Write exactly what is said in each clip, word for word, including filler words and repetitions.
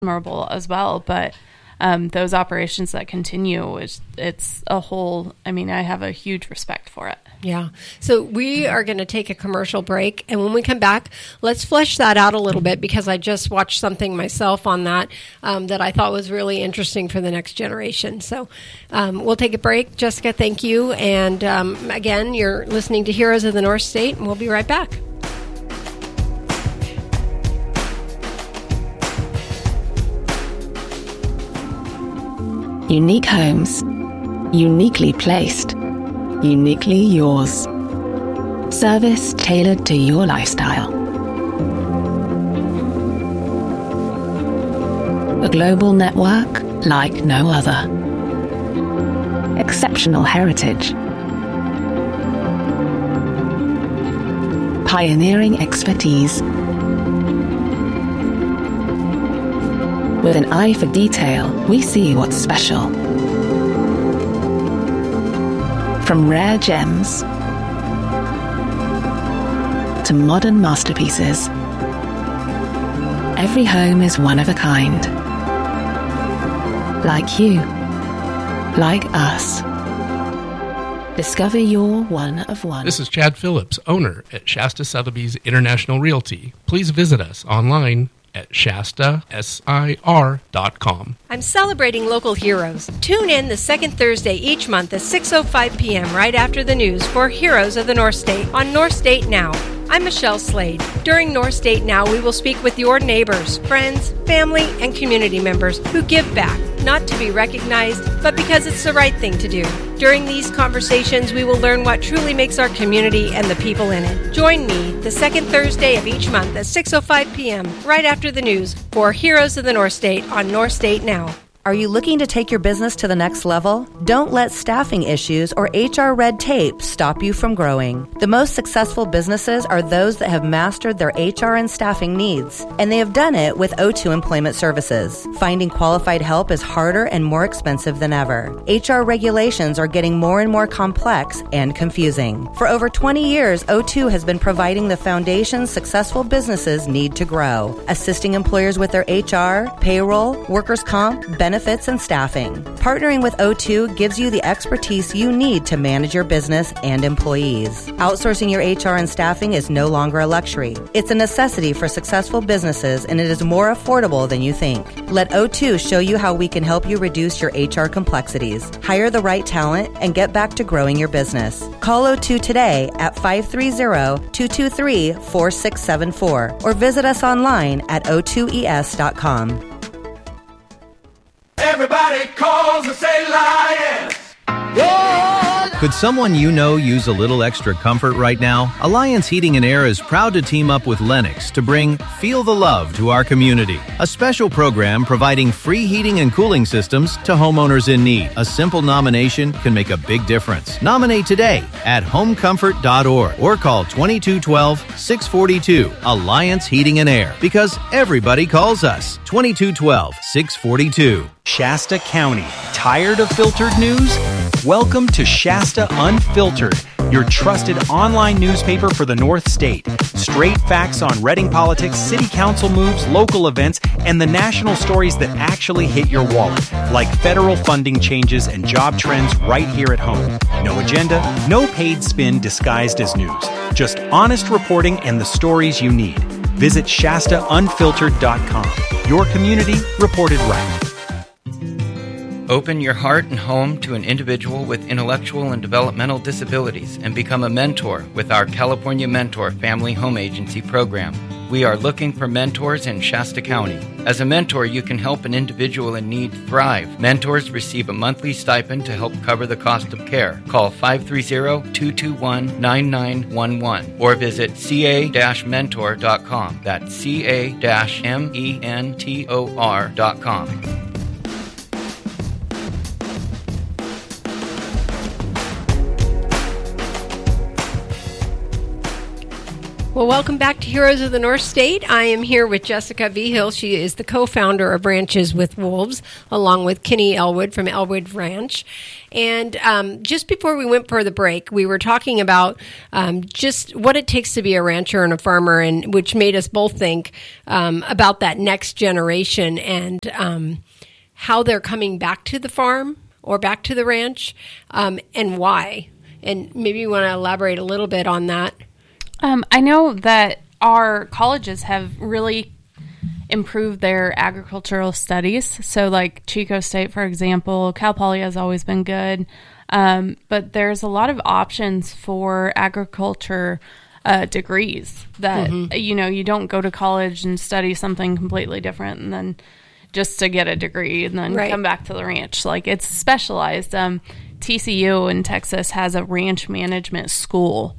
memorable as well. But um, those operations that continue, it's, it's a whole, I mean, I have a huge respect for it. Yeah. So we are going to take a commercial break. And when we come back, let's flesh that out a little bit, because I just watched something myself on that um, that I thought was really interesting for the next generation. So um, we'll take a break. Jessica, thank you. And um, again, you're listening to Heroes of the North State, and we'll be right back. Unique homes, uniquely placed, uniquely yours. Service tailored to your lifestyle. A global network like no other. Exceptional heritage. Pioneering expertise. With an eye for detail, we see what's special. From rare gems to modern masterpieces, every home is one of a kind. Like you, like us. Discover your one of one. This is Chad Phillips, owner at Shasta Sotheby's International Realty. Please visit us online at Shasta S I R dot com. I'm celebrating local heroes. Tune in the second Thursday each month at six oh five p.m. right after the news for Heroes of the North State on North State Now. I'm Michelle Slade. During North State Now, we will speak with your neighbors, friends, family, and community members who give back, not to be recognized, but because it's the right thing to do. During these conversations, we will learn what truly makes our community and the people in it. Join me the second Thursday of each month at six oh five p.m. right after the news for Heroes of the North State on North State Now. Are you looking to take your business to the next level? Don't let staffing issues or H R red tape stop you from growing. The most successful businesses are those that have mastered their H R and staffing needs, and they have done it with O two Employment Services. Finding qualified help is harder and more expensive than ever. H R regulations are getting more and more complex and confusing. For over twenty years, O two has been providing the foundation successful businesses need to grow, assisting employers with their H R, payroll, workers' comp, benefits, benefits, and staffing. Partnering with O two gives you the expertise you need to manage your business and employees. Outsourcing your H R and staffing is no longer a luxury. It's a necessity for successful businesses, and it is more affordable than you think. Let O two show you how we can help you reduce your H R complexities, hire the right talent, and get back to growing your business. Call O two today at five three zero, two two three, four six seven four or visit us online at O two E S dot com. Everybody calls and say Lions. Could someone you know use a little extra comfort right now? Alliance Heating and Air is proud to team up with Lennox to bring Feel the Love to our community, a special program providing free heating and cooling systems to homeowners in need. A simple nomination can make a big difference. Nominate today at home comfort dot org or call twenty-two twelve, six forty-two. Alliance Heating and Air, because everybody calls us. twenty-two twelve, six forty-two. Shasta County. Tired of filtered news? Welcome to Shasta Unfiltered, your trusted online newspaper for the North State. Straight facts on Reading politics, city council moves, local events, and the national stories that actually hit your wallet, like federal funding changes and job trends right here at home. No agenda, no paid spin disguised as news. Just honest reporting and the stories you need. Visit Shasta Unfiltered dot com. Your community reported right. Open your heart and home to an individual with intellectual and developmental disabilities and become a mentor with our California Mentor Family Home Agency program. We are looking for mentors in Shasta County. As a mentor, you can help an individual in need thrive. Mentors receive a monthly stipend to help cover the cost of care. Call five three zero, two two one, nine nine one one or visit c a dash mentor dot com. That's c a dash mentor dot com. Well, welcome back to Heroes of the North State. I am here with Jessica Vigil. She is the co-founder of Ranches with Wolves, along with Kenny Elwood from Elwood Ranch. And um, just before we went for the break, we were talking about um, just what it takes to be a rancher and a farmer, and which made us both think um, about that next generation and um, how they're coming back to the farm or back to the ranch, um, and why. And maybe you want to elaborate a little bit on that. Um, I know that our colleges have really improved their agricultural studies. So like Chico State, for example, Cal Poly has always been good. Um, but there's a lot of options for agriculture uh, degrees that, mm-hmm. you know, you don't go to college and study something completely different and then just to get a degree and then right. come back to the ranch. Like it's specialized. Um, T C U in Texas has a ranch management school.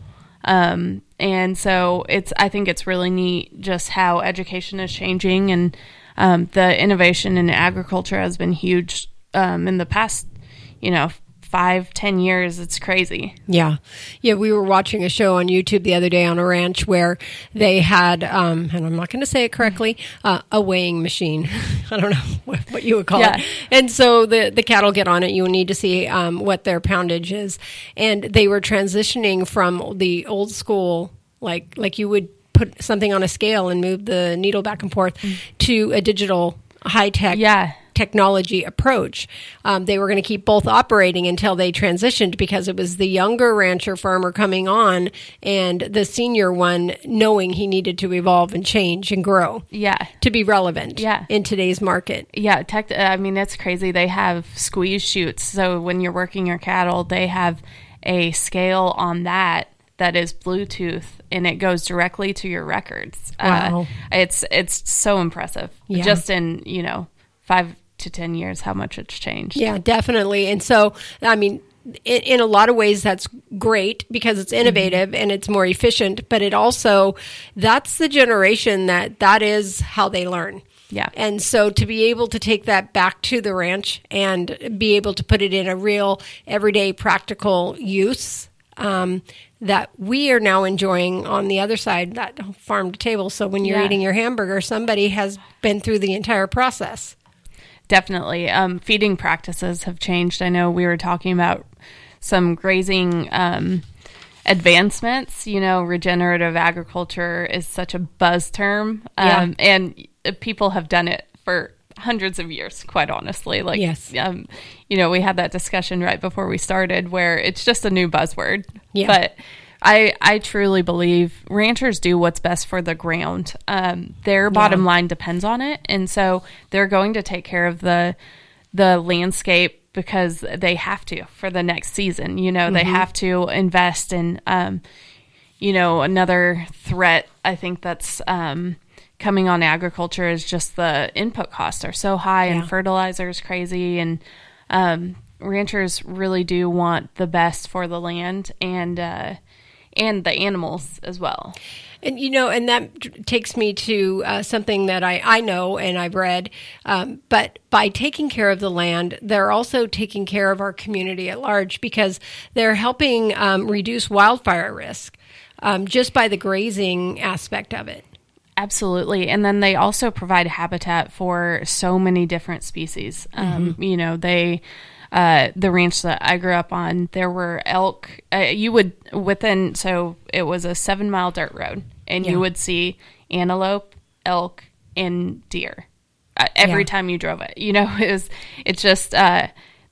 Um, and so it's, I think it's really neat just how education is changing, and, um, the innovation in agriculture has been huge, um, in the past, you know, five, ten years. It's crazy. Yeah. Yeah. We were watching a show on YouTube the other day on a ranch where they had, um, and I'm not going to say it correctly, uh, a weighing machine. I don't know what, what you would call yeah. it. And so the, the cattle get on it. You need to see, um, what their poundage is. And they were transitioning from the old school, like, like you would put something on a scale and move the needle back and forth mm. to a digital high tech. Yeah. technology approach. Um, they were going to keep both operating until they transitioned, because it was the younger rancher farmer coming on and the senior one knowing he needed to evolve and change and grow. Yeah. To be relevant. Yeah. In today's market. Yeah. Tech, I mean, it's crazy. They have squeeze chutes. So when you're working your cattle, they have a scale on that that is Bluetooth, and it goes directly to your records. Wow. Uh, it's, it's so impressive. Yeah. Just in, you know, five to ten years, how much it's changed. Yeah, definitely. And so, I mean, in, in a lot of ways, that's great because it's innovative mm-hmm. and it's more efficient, but it also, that's the generation that that is how they learn. Yeah. And so to be able to take that back to the ranch and be able to put it in a real everyday practical use, um, that we are now enjoying on the other side, that farm to table. So when you're yeah. eating your hamburger, somebody has been through the entire process. Definitely. Um, feeding practices have changed. I know we were talking about some grazing um, advancements. You know, regenerative agriculture is such a buzz term. Um, yeah. And people have done it for hundreds of years, quite honestly. Like, yes. um, you know, we had that discussion right before we started where it's just a new buzzword. Yeah. But I, I truly believe ranchers do what's best for the ground. Um, their bottom yeah. line depends on it. And so they're going to take care of the the landscape because they have to for the next season. You know, mm-hmm. they have to invest in, um, you know, another threat I think that's um, coming on agriculture is just the input costs are so high yeah. and fertilizer is crazy. And um, ranchers really do want the best for the land and uh and the animals as well. And, you know, and that t- takes me to uh, something that I, I know and I've read, um, but by taking care of the land, they're also taking care of our community at large because they're helping um, reduce wildfire risk um, just by the grazing aspect of it. Absolutely. And then they also provide habitat for so many different species. Um, mm-hmm. You know, they... Uh, the ranch that I grew up on, there were elk. Uh, you would within so it was a seven mile dirt road, and yeah. you would see antelope, elk, and deer uh, every yeah. time you drove it. You know, it was it's just uh,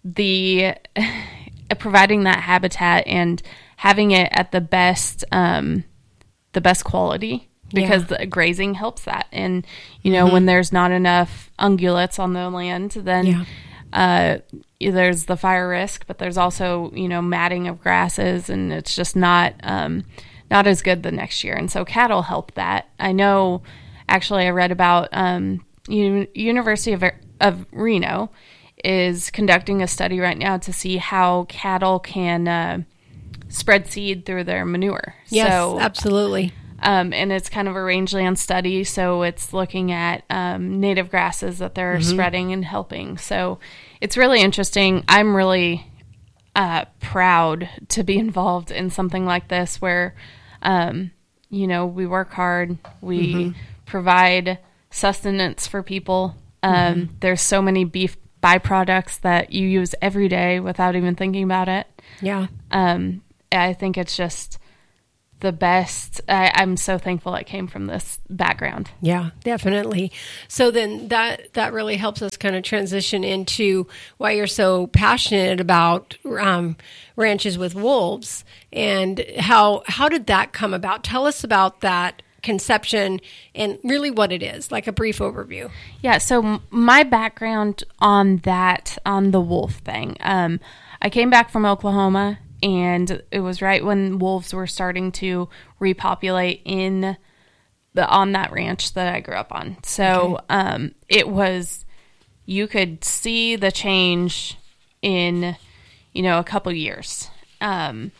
the providing that habitat and having it at the best um, the best quality because yeah. the grazing helps that. And you know, mm-hmm. when there's not enough ungulates on the land, then. Yeah. Uh, there's the fire risk, but there's also, you know, matting of grasses, and it's just not um, not as good the next year. And so cattle help that. I know, actually, I read about um, U- University of, of Reno is conducting a study right now to see how cattle can uh, spread seed through their manure. Yes, so, absolutely. Um, and it's kind of a rangeland study, so it's looking at um, native grasses that they're mm-hmm. spreading and helping. So it's really interesting. I'm really uh, proud to be involved in something like this where, um, you know, we work hard. We Mm-hmm. provide sustenance for people. Um, Mm-hmm. There's so many beef byproducts that you use every day without even thinking about it. Yeah. Um, I think it's just the best. I, I'm so thankful it came from this background. Yeah, definitely. So then that that really helps us kind of transition into why you're so passionate about um, ranches with wolves, and how how did that come about? Tell us about that conception and really what it is, like a brief overview. Yeah, so m- my background on that, on the wolf thing, um, I came back from Oklahoma, and it was right when wolves were starting to repopulate in the on that ranch that I grew up on. So Okay. um, it was, you could see the change in, you know, a couple years. Um,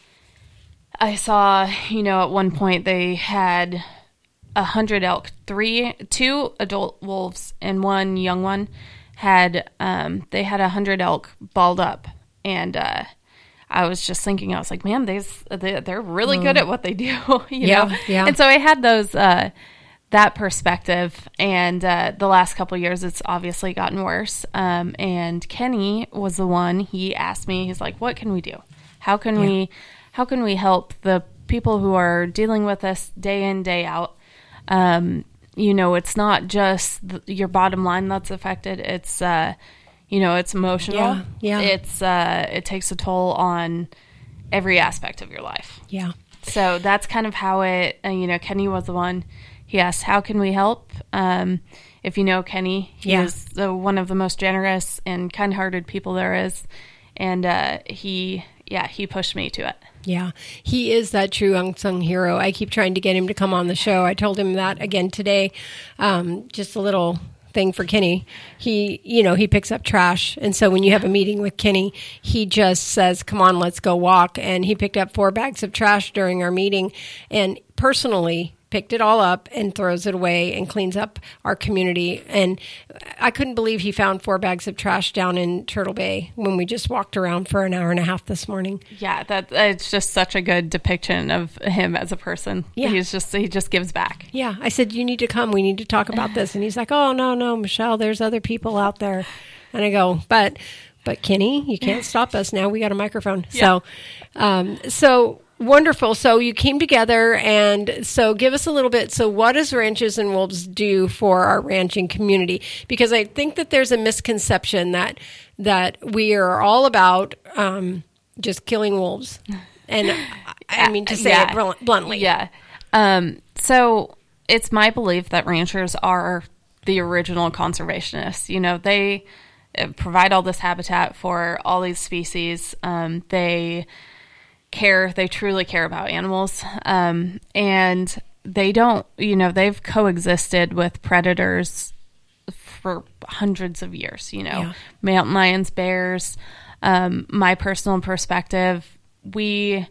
I saw, you know, at one point they had a hundred elk, three, two adult wolves and one young one had, um, they had a hundred elk balled up. And, uh, I was just thinking, I was like, man, these, they, they're really good at what they do, you Yeah, know? yeah. And so I had those, uh, that perspective. And, uh, the last couple of years, it's obviously gotten worse. Um, and Kenny was the one, he asked me, he's like, what can we do? How can Yeah. we, how can we help the people who are dealing with this day in, day out? Um, you know, it's not just the, your bottom line that's affected. It's, uh, you know, it's emotional. Yeah, yeah. It's, uh, it takes a toll on every aspect of your life. Yeah. So that's kind of how it, uh, you know, Kenny was the one. He asked, how can we help? Um, if you know Kenny, he Yeah. is the, one of the most generous and kind-hearted people there is. And uh, he, yeah, he pushed me to it. Yeah, he is that true unsung hero. I keep trying to get him to come on the show. I told him that again today. Um, just a little thing for Kenny. He, you know, he picks up trash. And so when you have a meeting with Kenny, he just says, come on, let's go walk. And he picked up four bags of trash during our meeting and personally picked it all up and throws it away and cleans up our community. And I couldn't believe he found four bags of trash down in Turtle Bay when we just walked around for an hour and a half this morning. Yeah, that it's just such a good depiction of him as a person. Yeah. He's just, he just gives back. Yeah, I said, you need to come. We need to talk about this. And he's like, oh, no, no, Michelle, there's other people out there. And I go, but, but Kenny, you can't stop us now. We got a microphone. Yeah. So, um, so wonderful. So you came together, and so give us a little bit. So what does Ranches and Wolves do for our ranching community? Because I think that there's a misconception that, that we are all about, um, just killing wolves. And I mean, to say Yeah. it blunt- bluntly. Yeah. Um, so it's my belief that ranchers are the original conservationists. You know, they uh, provide all this habitat for all these species. Um, they care, they truly care about animals. Um, and they don't, you know, they've coexisted with predators for hundreds of years, you know, Yeah. mountain lions, bears. Um, my personal perspective, we,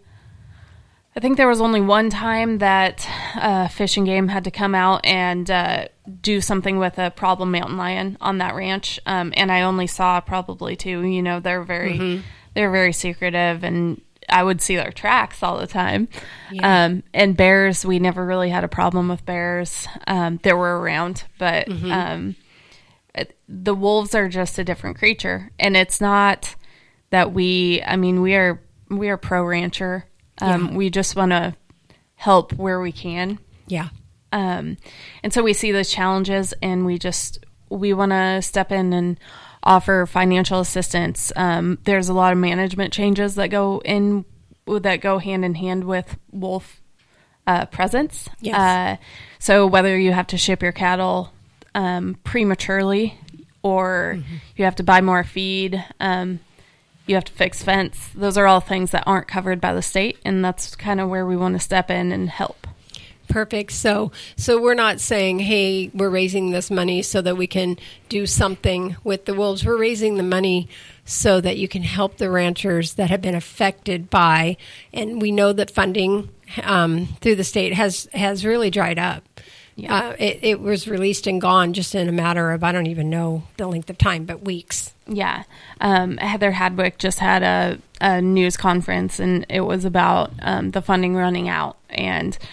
I think there was only one time that uh, Fish and Game had to come out and uh, do something with a problem mountain lion on that ranch, um, and I only saw probably two. You know, they're very, Mm-hmm. they're very secretive, and I would see their tracks all the time. Yeah. Um, and bears, we never really had a problem with bears. Um, they were around, but Mm-hmm. um, it- the wolves are just a different creature, and it's not that we. I mean, we are we are pro rancher. Um, Yeah. We just want to help where we can. Yeah. Um, and so we see those challenges, and we just we want to step in and offer financial assistance. Um, there's a lot of management changes that go in that go hand in hand with wolf uh, presence. Yes. Uh, so whether you have to ship your cattle um, prematurely, or Mm-hmm. you have to buy more feed, um, you have to fix fence. Those are all things that aren't covered by the state, and that's kind of where we want to step in and help. Perfect. So, so we're not saying, hey, we're raising this money so that we can do something with the wolves. We're raising the money so that you can help the ranchers that have been affected by, and we know that funding um, through the state has, has really dried up. Yeah. Uh, it, it was released and gone just in a matter of, I don't even know the length of time, but weeks. Yeah. Um, Heather Hadwick just had a, a news conference, and it was about um, the funding running out. And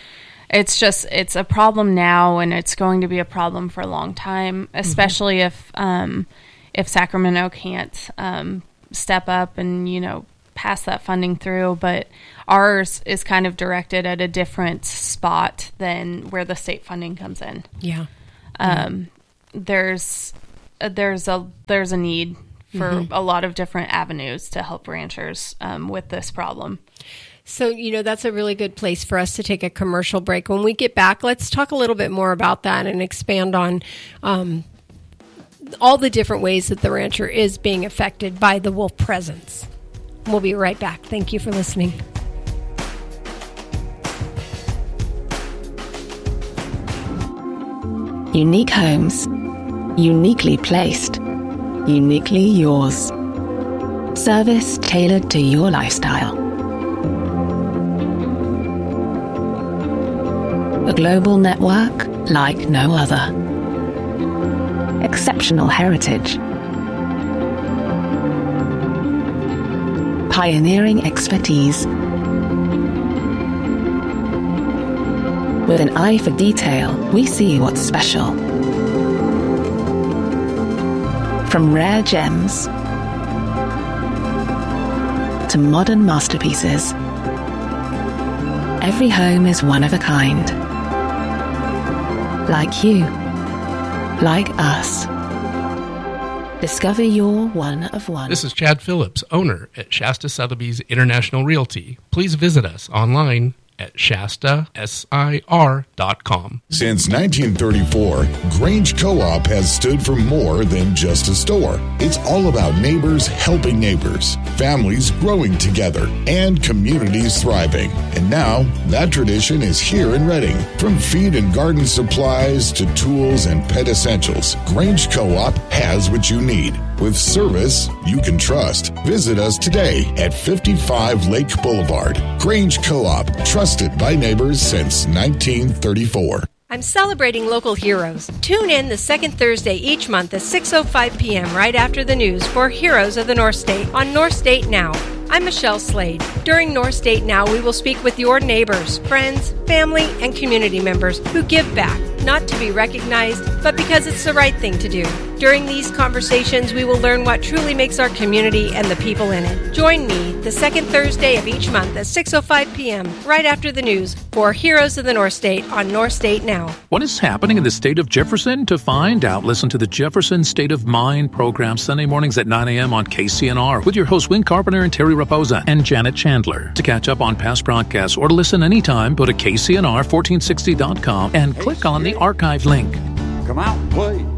it's just, it's a problem now, and it's going to be a problem for a long time, especially mm-hmm. if um, if Sacramento can't um, step up and, you know, pass that funding through. But ours is kind of directed at a different spot than where the state funding comes in. Yeah. Um, yeah. There's there's a there's a need for mm-hmm. a lot of different avenues to help ranchers um, with this problem. So, you know, that's a really good place for us to take a commercial break. When we get back, let's talk a little bit more about that and expand on um, all the different ways that the rancher is being affected by the wolf presence. We'll be right back. Thank you for listening. Unique homes, uniquely placed, uniquely yours. Service tailored to your lifestyle. A global network like no other. Exceptional heritage. Pioneering expertise. With an eye for detail, we see what's special. From rare gems to modern masterpieces, every home is one of a kind. Like you, like us. Discover your one of one. This is Chad Phillips, owner at Shasta Sotheby's International Realty. Please visit us online at Shasta S I R dot com. Since nineteen thirty-four, Grange Co-op has stood for more than just a store. It's all about neighbors helping neighbors, families growing together, and communities thriving. And now, that tradition is here in Reading. From feed and garden supplies to tools and pet essentials, Grange Co-op has what you need. With service you can trust. Visit us today at fifty-five Lake Boulevard. Grange Co-op, trusted by neighbors since nineteen thirty-four. I'm celebrating local heroes. Tune in the second Thursday each month at six oh five p.m. right after the news for Heroes of the North State on North State Now. I'm Michelle Slade. During North State Now, we will speak with your neighbors, friends, family, and community members who give back, not to be recognized, but because it's the right thing to do. During these conversations, we will learn what truly makes our community and the people in it. Join me the second Thursday of each month at six oh five p.m. right after the news for Heroes of the North State on North State Now. What is happening in the state of Jefferson? To find out, listen to the Jefferson State of Mind program Sunday mornings at nine a.m. on K C N R with your hosts Win Carpenter and Terry Raposa and Janet Chandler. To catch up on past broadcasts or to listen anytime, go to K C N R fourteen sixty dot com and click on the archive link. Come out and play.